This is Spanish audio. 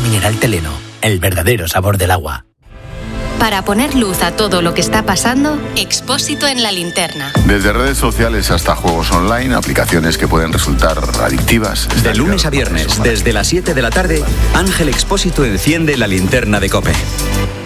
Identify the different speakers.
Speaker 1: mineral Teleno, el verdadero sabor del agua.
Speaker 2: Para poner luz a todo lo que está pasando, Expósito en la linterna.
Speaker 3: Desde redes sociales hasta juegos online, aplicaciones que pueden resultar adictivas.
Speaker 4: De lunes a viernes, desde las 7 de la tarde, Ángel Expósito enciende la linterna de COPE.